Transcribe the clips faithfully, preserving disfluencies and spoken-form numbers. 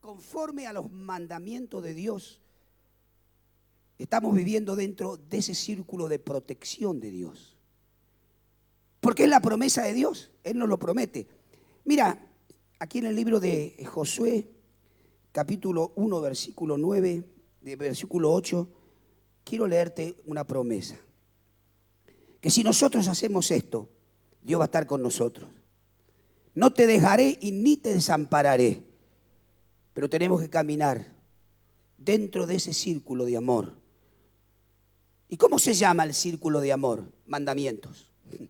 conforme a los mandamientos de Dios, estamos viviendo dentro de ese círculo de protección de Dios. Porque es la promesa de Dios, Él nos lo promete. Mira, aquí en el libro de Josué, capítulo uno, versículo nueve, de versículo ocho, quiero leerte una promesa. Que si nosotros hacemos esto, Dios va a estar con nosotros. No te dejaré y ni te desampararé. Pero tenemos que caminar dentro de ese círculo de amor. ¿Y cómo se llama el círculo de amor? Mandamientos.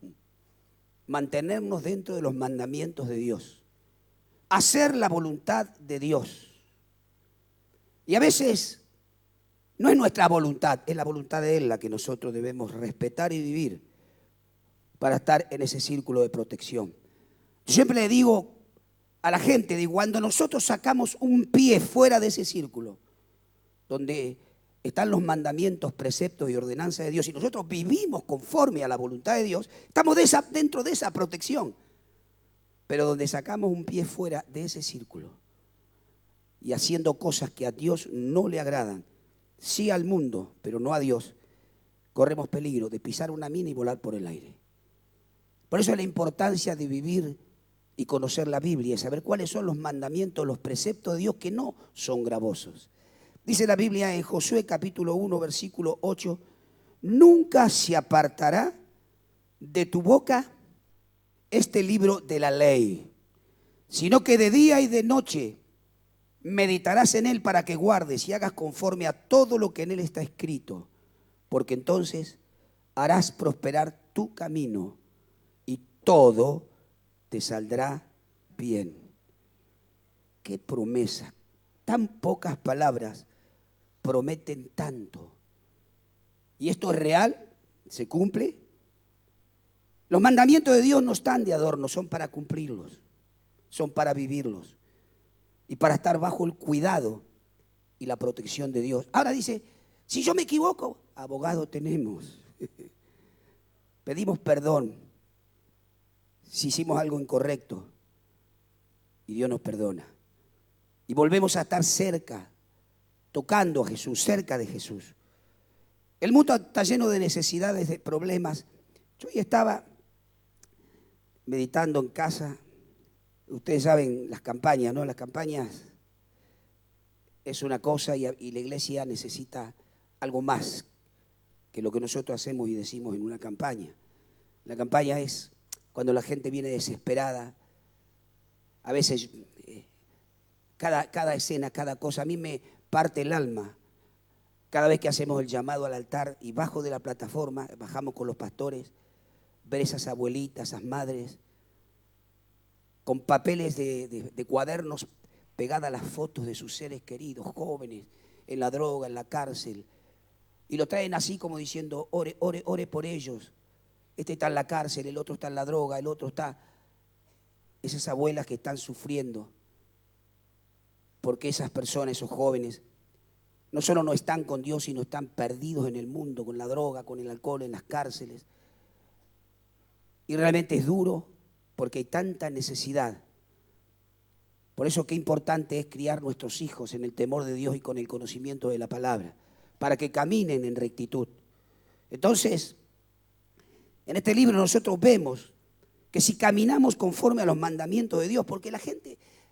Mantenernos dentro de los mandamientos de Dios. Hacer la voluntad de Dios. Y a veces no es nuestra voluntad, es la voluntad de Él la que nosotros debemos respetar y vivir para estar en ese círculo de protección. Yo siempre le digo a la gente, digo, cuando nosotros sacamos un pie fuera de ese círculo, donde están los mandamientos, preceptos y ordenanzas de Dios, y nosotros vivimos conforme a la voluntad de Dios, estamos de esa, dentro de esa protección. Pero donde sacamos un pie fuera de ese círculo y haciendo cosas que a Dios no le agradan, sí al mundo, pero no a Dios, corremos peligro de pisar una mina y volar por el aire. Por eso es la importancia de vivir y conocer la Biblia, saber cuáles son los mandamientos, los preceptos de Dios que no son gravosos. Dice la Biblia en Josué capítulo uno, versículo ocho, nunca se apartará de tu boca este libro de la ley, sino que de día y de noche meditarás en él para que guardes y hagas conforme a todo lo que en él está escrito, porque entonces harás prosperar tu camino y todo te saldrá bien. Qué promesa, tan pocas palabras prometen tanto. ¿Y esto es real? ¿Se cumple? Los mandamientos de Dios no están de adorno, son para cumplirlos, son para vivirlos y para estar bajo el cuidado y la protección de Dios. Ahora dice, si yo me equivoco, abogado tenemos. Pedimos perdón si hicimos algo incorrecto y Dios nos perdona. Y volvemos a estar cerca, tocando a Jesús, cerca de Jesús. El mundo está lleno de necesidades, de problemas. Yo hoy estaba meditando en casa. Ustedes saben las campañas, ¿no? Las campañas es una cosa y, y la iglesia necesita algo más que lo que nosotros hacemos y decimos en una campaña. La campaña es cuando la gente viene desesperada. A veces eh, cada, cada escena, cada cosa, a mí me parte el alma. Cada vez que hacemos el llamado al altar y bajo de la plataforma, bajamos con los pastores, ver esas abuelitas, esas madres, con papeles de, de, de cuadernos pegadas las fotos de sus seres queridos, jóvenes, en la droga, en la cárcel, y lo traen así como diciendo, ore, ore, ore por ellos. Este está en la cárcel, el otro está en la droga, el otro está... Esas abuelas que están sufriendo, porque esas personas, esos jóvenes, no solo no están con Dios, sino están perdidos en el mundo, con la droga, con el alcohol, en las cárceles. Y realmente es duro, porque hay tanta necesidad. Por eso qué importante es criar nuestros hijos en el temor de Dios y con el conocimiento de la palabra, para que caminen en rectitud. Entonces, en este libro nosotros vemos que si caminamos conforme a los mandamientos de Dios, porque la gente